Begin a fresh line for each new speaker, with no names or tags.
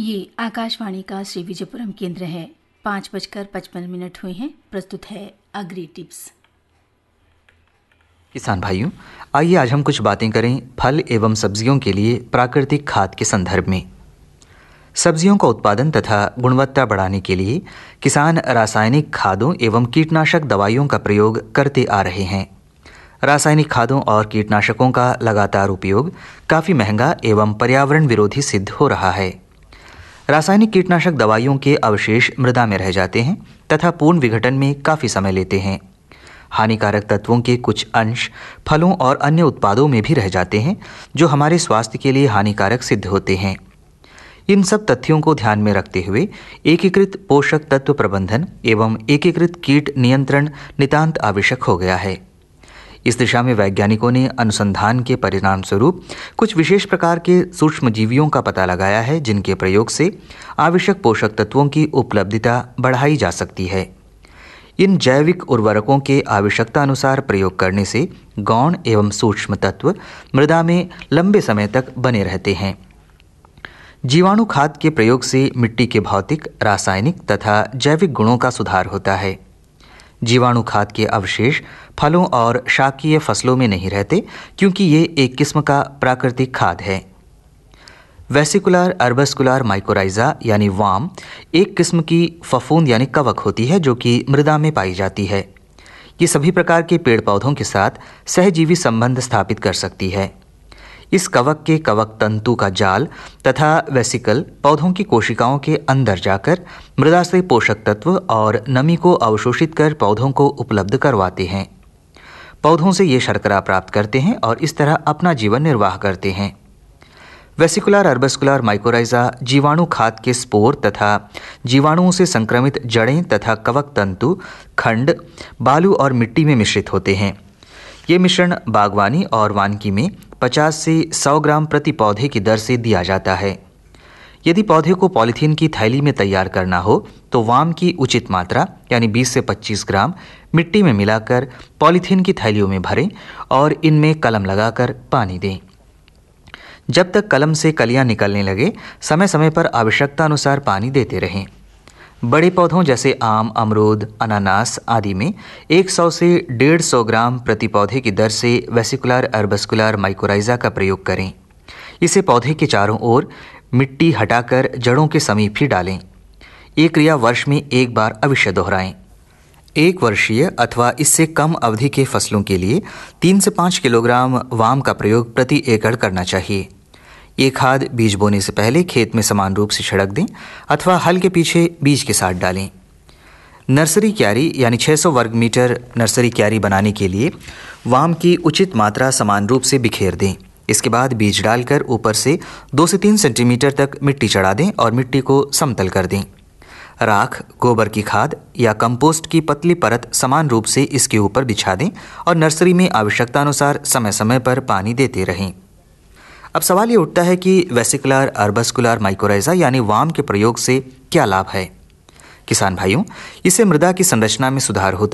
ये आकाशवाणी का श्री विजयपुरम केंद्र है। 5:55 हुए हैं। प्रस्तुत है अग्री टिप्स।
किसान भाइयों, आइए आज हम कुछ बातें करें फल एवं सब्जियों के लिए प्राकृतिक खाद के संदर्भ में। सब्जियों का उत्पादन तथा गुणवत्ता बढ़ाने के लिए किसान रासायनिक खादों एवं कीटनाशक दवाइयों का प्रयोग करते आ रहे हैं। रासायनिक खादों और कीटनाशकों का लगातार उपयोग काफ़ी महंगा एवं पर्यावरण विरोधी सिद्ध हो रहा है। रासायनिक कीटनाशक दवाइयों के अवशेष मृदा में रह जाते हैं तथा पूर्ण विघटन में काफ़ी समय लेते हैं। हानिकारक तत्वों के कुछ अंश फलों और अन्य उत्पादों में भी रह जाते हैं, जो हमारे स्वास्थ्य के लिए हानिकारक सिद्ध होते हैं। इन सब तथ्यों को ध्यान में रखते हुए एकीकृत पोषक तत्व प्रबंधन एवं एकीकृत कीट नियंत्रण नितांत आवश्यक हो गया है। इस दिशा में वैज्ञानिकों ने अनुसंधान के परिणाम स्वरूप कुछ विशेष प्रकार के सूक्ष्मजीवियों का पता लगाया है, जिनके प्रयोग से आवश्यक पोषक तत्वों की उपलब्धता बढ़ाई जा सकती है। इन जैविक उर्वरकों के आवश्यकता अनुसार प्रयोग करने से गौण एवं सूक्ष्म तत्व मृदा में लंबे समय तक बने रहते हैं। जीवाणु खाद के प्रयोग से मिट्टी के भौतिक, रासायनिक तथा जैविक गुणों का सुधार होता है। जीवाणु खाद के अवशेष फलों और शाकीय फसलों में नहीं रहते, क्योंकि ये एक किस्म का प्राकृतिक खाद है। वेसिकुलर अर्बस्कुलर माइकोराइजा यानी वाम एक किस्म की फफूंद यानी कवक होती है, जो कि मृदा में पाई जाती है। ये सभी प्रकार के पेड़ पौधों के साथ सहजीवी संबंध स्थापित कर सकती है। इस कवक के कवक तंतु का जाल तथा वेसिकल पौधों की कोशिकाओं के अंदर जाकर मृदा से पोषक तत्व और नमी को अवशोषित कर पौधों को उपलब्ध करवाते हैं। पौधों से ये शर्करा प्राप्त करते हैं और इस तरह अपना जीवन निर्वाह करते हैं। वेसिकुलर अर्बस्कुलर माइकोराइजा जीवाणु खाद के स्पोर तथा जीवाणुओं से संक्रमित जड़ें तथा कवक तंतु खंड बालू और मिट्टी में मिश्रित होते हैं। ये मिश्रण बागवानी और वानिकी में 50 से 100 ग्राम प्रति पौधे की दर से दिया जाता है। यदि पौधे को पॉलीथीन की थैली में तैयार करना हो तो वाम की उचित मात्रा यानी 20 से 25 ग्राम मिट्टी में मिलाकर पॉलीथीन की थैलियों में भरें और इनमें कलम लगाकर पानी दें। जब तक कलम से कलियां निकलने लगे, समय समय पर आवश्यकता अनुसार पानी देते रहें। बड़े पौधों जैसे आम, अमरूद, अनानास आदि में 100 से 150 ग्राम प्रति पौधे की दर से वेसिकुलर अर्बस्कुलर माइकोराइजा का प्रयोग करें। इसे पौधे के चारों ओर मिट्टी हटाकर जड़ों के समीप ही डालें। ये क्रिया वर्ष में एक बार अवश्य दोहराएं। 1 वर्षीय अथवा इससे कम अवधि के फसलों के लिए 3 से 5 किलोग्राम वाम का प्रयोग प्रति एकड़ करना चाहिए। ये खाद बीज बोने से पहले खेत में समान रूप से छिड़क दें अथवा हल के पीछे बीज के साथ डालें। नर्सरी क्यारी यानी 600 वर्ग मीटर नर्सरी क्यारी बनाने के लिए वाम की उचित मात्रा समान रूप से बिखेर दें। इसके बाद बीज डालकर ऊपर से 2 से 3 सेंटीमीटर तक मिट्टी चढ़ा दें और मिट्टी को समतल कर दें। राख, गोबर की खाद या कंपोस्ट की पतली परत समान रूप से इसके ऊपर बिछा दें और नर्सरी में आवश्यकता अनुसार समय समय पर पानी देते रहें। अब सवाल ये उठता है कि वेसिकुलर अर्बस्कुलर माइकोराइजा यानी वाम के प्रयोग से क्या लाभ है। किसान भाइयों, इससे मृदा की संरचना में सुधार होता है।